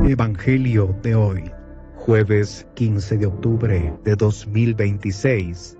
Evangelio de hoy, jueves 15 de octubre de 2026.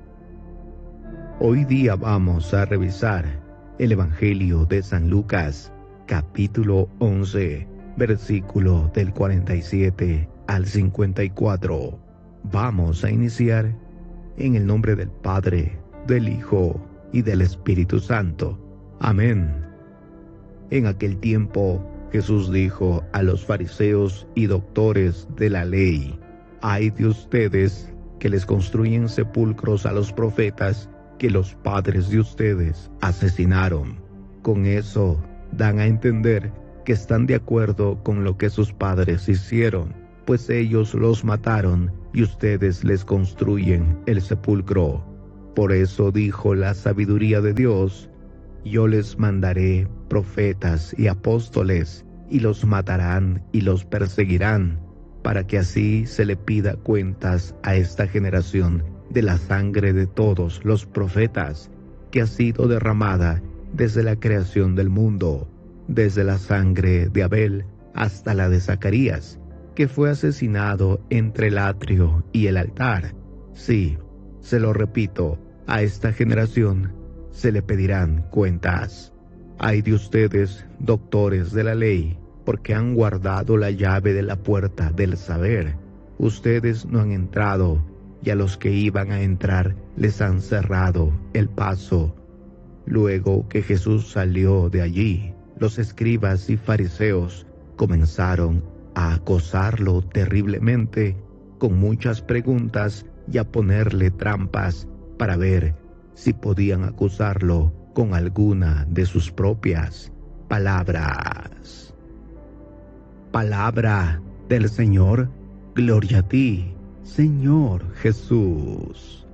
Hoy día vamos a revisar el Evangelio de San Lucas, capítulo 11, versículo del 47 al 54. Vamos a iniciar en el nombre del Padre, del Hijo y del Espíritu Santo. Amén. En aquel tiempo, Jesús dijo a los fariseos y doctores de la ley: «Ay de ustedes que les construyen sepulcros a los profetas que los padres de ustedes asesinaron». Con eso dan a entender que están de acuerdo con lo que sus padres hicieron, pues ellos los mataron y ustedes les construyen el sepulcro. Por eso dijo la sabiduría de Dios: «Yo les mandaré profetas y apóstoles, y los matarán y los perseguirán, para que así se le pida cuentas a esta generación de la sangre de todos los profetas, que ha sido derramada desde la creación del mundo, desde la sangre de Abel hasta la de Zacarías, que fue asesinado entre el atrio y el altar. Sí, se lo repito, a esta generación se le pedirán cuentas. Ay de ustedes, doctores de la ley, porque han guardado la llave de la puerta del saber. Ustedes no han entrado, y a los que iban a entrar les han cerrado el paso». Luego que Jesús salió de allí, los escribas y fariseos comenzaron a acosarlo terriblemente con muchas preguntas y a ponerle trampas para ver si podían acusarlo con alguna de sus propias palabras. Palabra del Señor. Gloria a ti, Señor Jesús.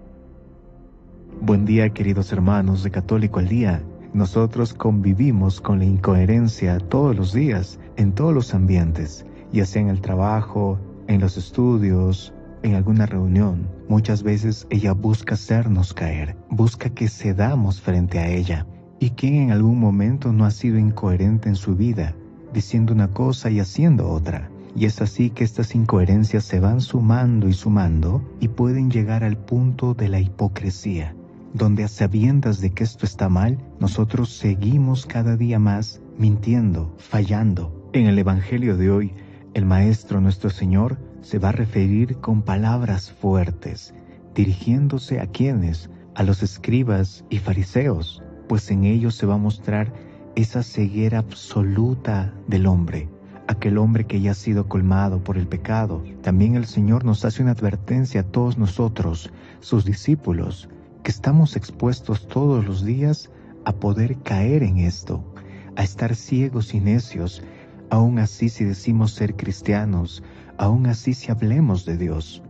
Buen día, queridos hermanos de Católico al Día. Nosotros convivimos con la incoherencia todos los días, en todos los ambientes, ya sea en el trabajo, en los estudios, en alguna reunión. Muchas veces ella busca hacernos caer, busca que cedamos frente a ella. ¿Y quién en algún momento no ha sido incoherente en su vida, diciendo una cosa y haciendo otra? Y es así que estas incoherencias se van sumando y pueden llegar al punto de la hipocresía, donde a sabiendas de que esto está mal, nosotros seguimos cada día más mintiendo, fallando. En el Evangelio de hoy, el Maestro nuestro Señor se va a referir con palabras fuertes, dirigiéndose a quienes, a los escribas y fariseos, pues en ellos se va a mostrar esa ceguera absoluta del hombre, aquel hombre que ya ha sido colmado por el pecado. También el Señor nos hace una advertencia a todos nosotros, sus discípulos, que estamos expuestos todos los días a poder caer en esto, a estar ciegos y necios, aún así si decimos ser cristianos, aún así si hablemos de Dios.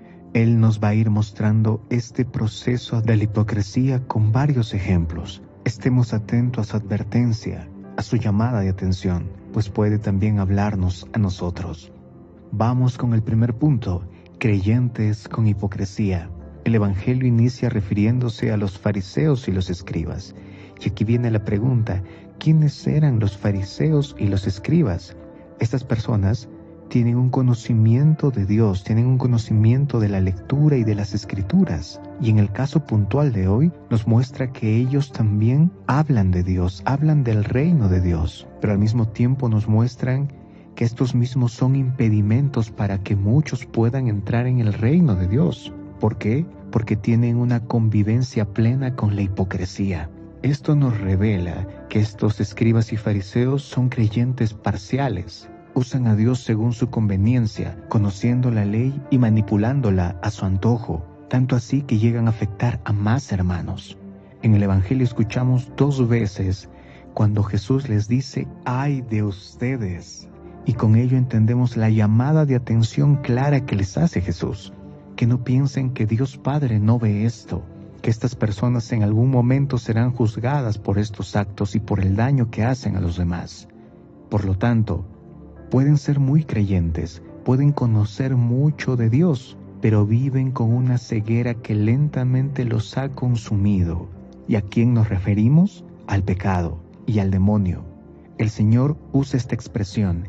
Él nos va a ir mostrando este proceso de la hipocresía con varios ejemplos. Estemos atentos a su advertencia, a su llamada de atención, pues puede también hablarnos a nosotros. Vamos con el primer punto: creyentes con hipocresía. El Evangelio inicia refiriéndose a los fariseos y los escribas. Y aquí viene la pregunta: ¿quiénes eran los fariseos y los escribas? Estas personas tienen un conocimiento de Dios, tienen un conocimiento de la lectura y de las Escrituras. Y en el caso puntual de hoy, nos muestra que ellos también hablan de Dios, hablan del reino de Dios, pero al mismo tiempo nos muestran que estos mismos son impedimentos para que muchos puedan entrar en el reino de Dios. ¿Por qué? Porque tienen una convivencia plena con la hipocresía. Esto nos revela que estos escribas y fariseos son creyentes parciales. Usan a Dios según su conveniencia, conociendo la ley y manipulándola a su antojo, tanto así que llegan a afectar a más hermanos. En el Evangelio escuchamos 2 veces cuando Jesús les dice: «Ay de ustedes», y con ello entendemos la llamada de atención clara que les hace Jesús. Que no piensen que Dios Padre no ve esto, que estas personas en algún momento serán juzgadas por estos actos y por el daño que hacen a los demás. Por lo tanto, pueden ser muy creyentes, pueden conocer mucho de Dios, pero viven con una ceguera que lentamente los ha consumido. ¿Y a quién nos referimos? Al pecado y al demonio. El Señor usa esta expresión: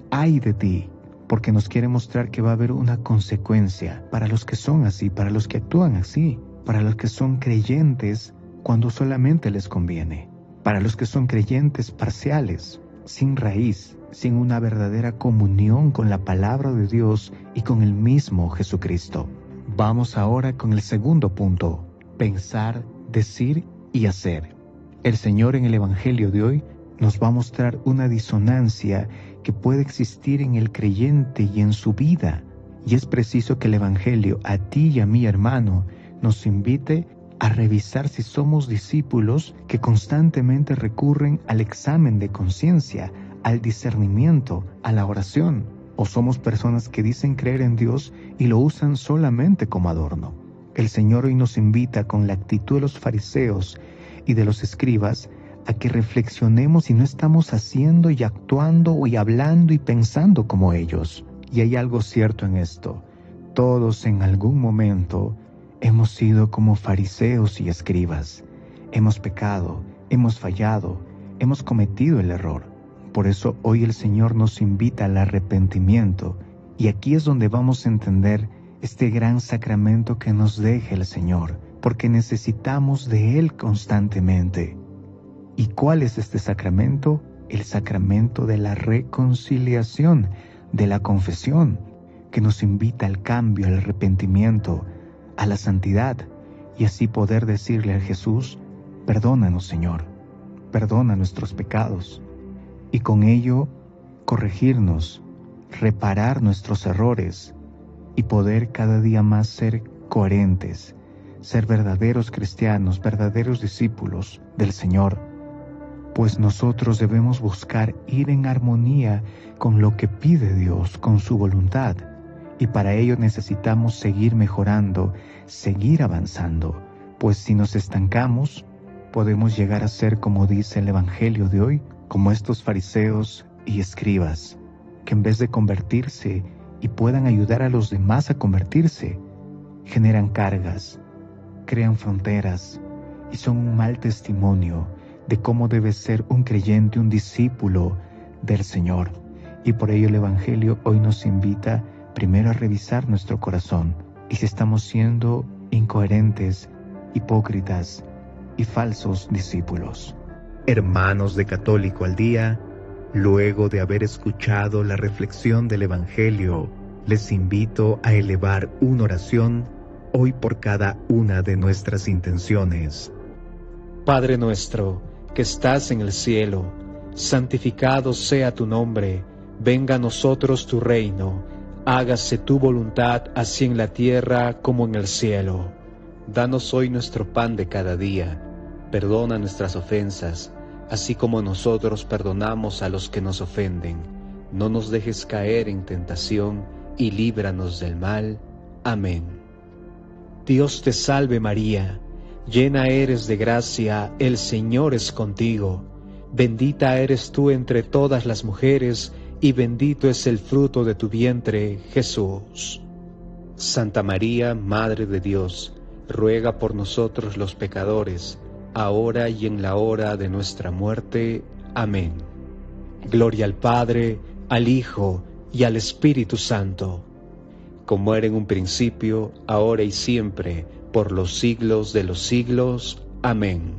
ay de ti, porque nos quiere mostrar que va a haber una consecuencia para los que son así, para los que actúan así, para los que son creyentes cuando solamente les conviene, para los que son creyentes parciales, sin raíz, sin una verdadera comunión con la palabra de Dios y con el mismo Jesucristo. Vamos ahora con el segundo punto: pensar, decir y hacer. El Señor en el Evangelio de hoy nos va a mostrar una disonancia que puede existir en el creyente y en su vida. Y es preciso que el Evangelio a ti y a mi hermano nos invite a revisar si somos discípulos que constantemente recurren al examen de conciencia, al discernimiento, a la oración, o somos personas que dicen creer en Dios y lo usan solamente como adorno. El Señor hoy nos invita con la actitud de los fariseos y de los escribas a que reflexionemos si no estamos haciendo y actuando y hablando y pensando como ellos. Y hay algo cierto en esto: todos en algún momento hemos sido como fariseos y escribas. Hemos pecado, hemos fallado, hemos cometido el error. Por eso hoy el Señor nos invita al arrepentimiento, y aquí es donde vamos a entender este gran sacramento que nos deja el Señor, porque necesitamos de Él constantemente. ¿Y cuál es este sacramento? El sacramento de la reconciliación, de la confesión, que nos invita al cambio, al arrepentimiento, a la santidad, y así poder decirle a Jesús: perdónanos, Señor, perdona nuestros pecados, y con ello corregirnos, reparar nuestros errores y poder cada día más ser coherentes, ser verdaderos cristianos, verdaderos discípulos del Señor. Pues nosotros debemos buscar ir en armonía con lo que pide Dios, con su voluntad, y para ello necesitamos seguir mejorando, seguir avanzando, pues si nos estancamos, podemos llegar a ser, como dice el Evangelio de hoy, como estos fariseos y escribas, que en vez de convertirse y puedan ayudar a los demás a convertirse, generan cargas, crean fronteras y son un mal testimonio de cómo debe ser un creyente, un discípulo del Señor. Y por ello el Evangelio hoy nos invita primero a revisar nuestro corazón y si estamos siendo incoherentes, hipócritas y falsos discípulos. Hermanos de Católico al Día, luego de haber escuchado la reflexión del Evangelio, les invito a elevar una oración hoy por cada una de nuestras intenciones. Padre nuestro, que estás en el cielo, santificado sea tu nombre, venga a nosotros tu reino, hágase tu voluntad así en la tierra como en el cielo. Danos hoy nuestro pan de cada día, perdona nuestras ofensas, así como nosotros perdonamos a los que nos ofenden. No nos dejes caer en tentación y líbranos del mal. Amén. Dios te salve María, llena eres de gracia, el Señor es contigo. Bendita eres tú entre todas las mujeres, y bendito es el fruto de tu vientre, Jesús. Santa María, Madre de Dios, ruega por nosotros los pecadores, ahora y en la hora de nuestra muerte. Amén. Gloria al Padre, al Hijo y al Espíritu Santo, como era en un principio, ahora y siempre, por los siglos de los siglos. Amén.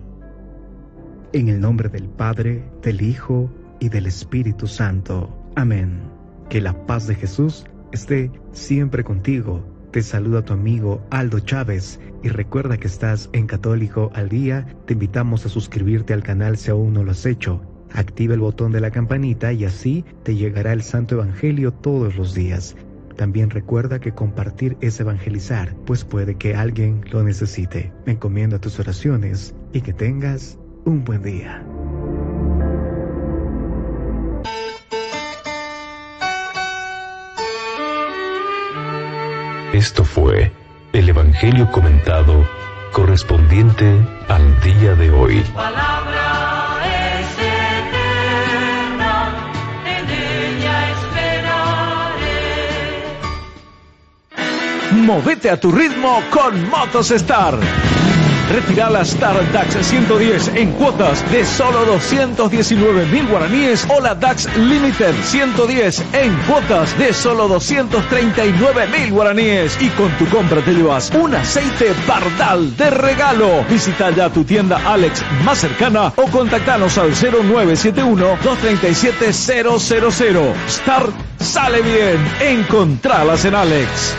En el nombre del Padre, del Hijo y del Espíritu Santo. Amén. Que la paz de Jesús esté siempre contigo. Te saluda tu amigo Aldo Chávez y recuerda que estás en Católico al Día. Te invitamos a suscribirte al canal si aún no lo has hecho. Activa el botón de la campanita y así te llegará el Santo Evangelio todos los días. También recuerda que compartir es evangelizar, pues puede que alguien lo necesite. Me encomiendo a tus oraciones y que tengas un buen día. Esto fue el Evangelio comentado correspondiente al día de hoy. Tu palabra es eterna, en ella esperaré. Móvete a tu ritmo con Motos Star. Retira la Star DAX 110 en cuotas de solo 219.000 guaraníes o la DAX Limited 110 en cuotas de solo 239.000 guaraníes. Y con tu compra te llevas un aceite Pardal de regalo. Visita ya tu tienda Alex más cercana o contactanos al 0971-237-000. Star sale bien. Encontralas en Alex.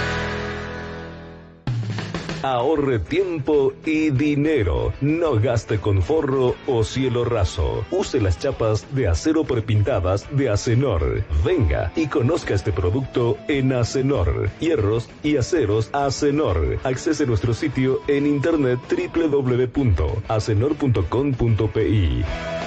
Ahorre tiempo y dinero. No gaste con forro o cielo raso. Use las chapas de acero prepintadas de Acenor. Venga y conozca este producto en Acenor. Hierros y aceros Acenor. Accese a nuestro sitio en internet www.acenor.com.pi.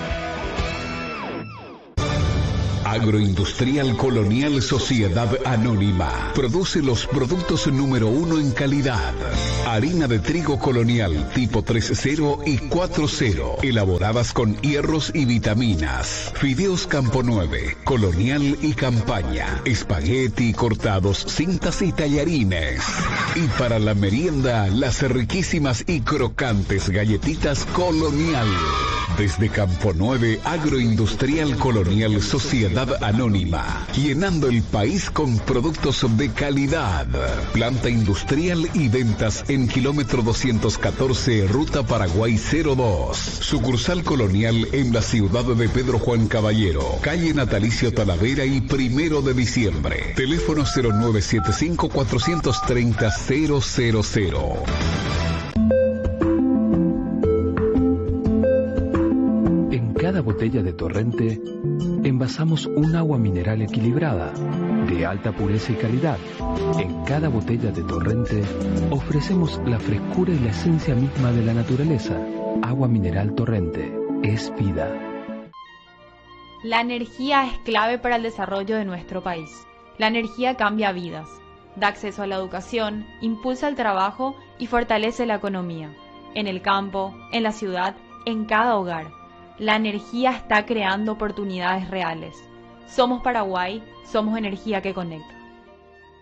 Agroindustrial Colonial Sociedad Anónima produce los productos número 1 en calidad. Harina de trigo colonial tipo 3.0 y 4.0, elaboradas con hierros y vitaminas. Fideos Campo 9, colonial y campaña. Espagueti cortados, cintas y tallarines. Y para la merienda, las riquísimas y crocantes galletitas colonial. Desde Campo 9, Agroindustrial Colonial Sociedad Anónima, llenando el país con productos de calidad. Planta industrial y ventas en kilómetro 214, Ruta Paraguay 02. Sucursal colonial en la ciudad de Pedro Juan Caballero, calle Natalicio Talavera y 1 de diciembre. Teléfono 0975-430-000. En cada botella de Torrente envasamos un agua mineral equilibrada, de alta pureza y calidad. En cada botella de Torrente ofrecemos la frescura y la esencia misma de la naturaleza. Agua mineral Torrente es vida. La energía es clave para el desarrollo de nuestro país. La energía cambia vidas, da acceso a la educación, impulsa el trabajo y fortalece la economía. En el campo, en la ciudad, en cada hogar. La energía está creando oportunidades reales. Somos Paraguay, somos energía que conecta.